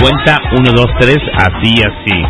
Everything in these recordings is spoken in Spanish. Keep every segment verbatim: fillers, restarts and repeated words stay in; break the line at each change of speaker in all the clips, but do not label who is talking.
cuenta uno, dos, tres, así, así.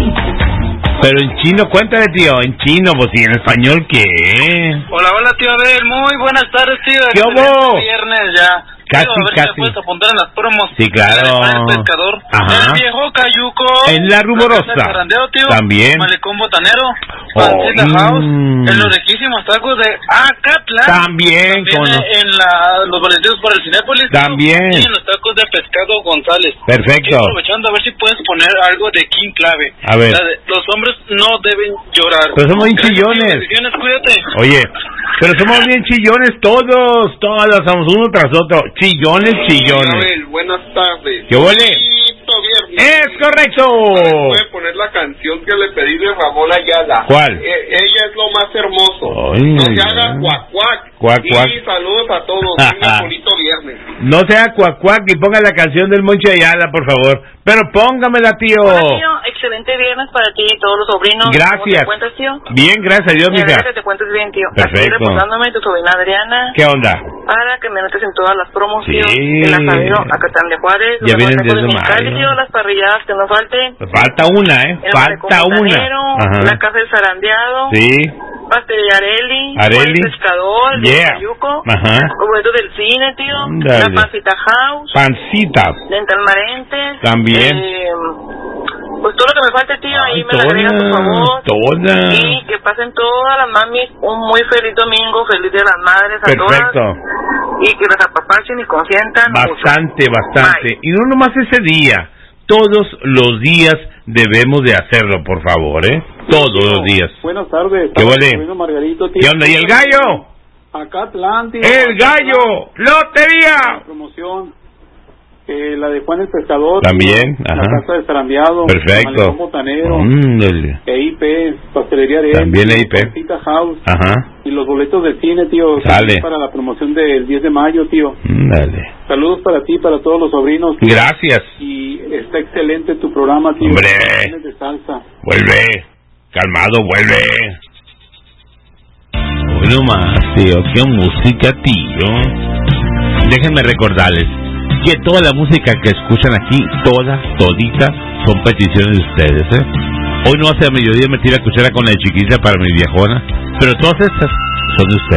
Pero en chino, cuéntale, tío, en chino, pues, y en español, ¿qué?
Hola, hola, tío Abel, muy buenas tardes, tío.
¿Qué hubo?
Viernes ya.
Casi,
tío, a ver
casi.
si me puedes apuntar en las promos.
Sí, claro.
El pescador.
Ajá.
El viejo cayuco.
En la rumorosa.
El zarandeo, tío.
También.
Malecón botanero.
Oh,
Pancita
mm.
House. En los riquísimos tacos de Acatlán.
También,
También
con los...
en la, los Valentinos para el Cinépolis.
También.
Y en los tacos de pescado González.
Perfecto.
Estoy aprovechando a ver si puedes poner algo de King Clave.
A ver.
La de, los hombres no deben llorar.
Pero somos bien
Gracias,
chillones.
tío, bendiciones, cuídate.
Oye, pero somos bien chillones todos, todas, somos uno tras otro. Chillones, chillones.
Abel, buenas tardes.
¿Qué huele?
Bonito viernes.
¡Es correcto!
Puede poner la canción que le pedí de Ramón Ayala.
¿Cuál?
Eh, ella es lo más hermoso.
Ay,
no
ay,
se
ay.
haga cuac cuac.
Cuac,
y
cuac.
saludos a todos. Tengan bonito viernes.
No sea cuacuac y ponga la canción del Moncho Ayala, por favor. Pero póngamela, tío.
Hola, tío. Excelente viernes para ti y todos los sobrinos.
Gracias.
¿Cómo te cuentas, tío?
Bien, gracias a Dios,
Me
mija.
alegra que te cuentes bien, tío.
Perfecto.
Aquí reportándome tu sobrina Adriana.
¿Qué onda?
Para que me notes en todas las promos,
Sí.
tío. En la Sabino, Acatán de Juárez.
Ya
los
vienen
tacos de
desde
Mexicali,
mayo.
tío. Las parrilladas que no falten.
Falta una, ¿eh?
El
Falta
Malecón
una.
Botanero,
Ajá.
La casa del zarandeado.
Sí.
Pastelería Areli.
Areli.
El pescador. El
Yeah.
Cayuco.
Ajá.
Los boletos del cine, tío.
Ándale.
La Pancita House.
Pancita.
Dental Marentes.
También.
Eh, pues todo lo que me falte, tío, ahí
Ay,
me lo agregas, por favor.
toda.
Y que pasen todas las mamis un muy feliz domingo, feliz de las madres a
Perfecto.
todas. Y que las apapachen y consientan
Bastante,
mucho.
bastante.
Bye.
Y no nomás ese día. Todos los días debemos de hacerlo, por favor, ¿eh? Todos los días.
Buenas tardes.
¿Qué vale?
Sobrino Margarito, tío.
¿Qué onda? ¿Y el gallo?
Acá Atlántico.
¡El gallo! ¡Lotería!
Promoción. Eh, la de Juan el Pescador.
También,
La
ajá.
casa de Zarandeado.
Perfecto.
Malecón Botanero.
Ándale.
E I P. Pastelería Areli.
También E I P.
Pancita House.
Ajá.
Y los boletos de cine, tío.
Sale.
Para la promoción del diez de mayo, tío.
Ándale.
Saludos para ti, para todos los sobrinos. tío.
Gracias.
Y está excelente tu programa, tío.
Hombre.
Canciones de salsa.
Vuelve. Calmado, vuelve. Bueno más, tío. Qué música, tío. Déjenme recordarles que toda la música que escuchan aquí, toda, todita, son peticiones de ustedes, ¿eh? Hoy no hace a mediodía me tira cuchara con la chiquita para mi viejona, pero todas estas son de ustedes.